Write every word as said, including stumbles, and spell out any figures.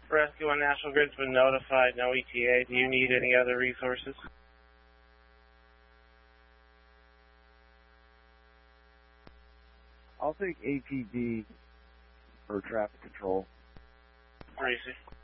Rescue One National Grid's been notified, no E T A. Do you need any other resources? I'll take A P D for traffic control. Gracie.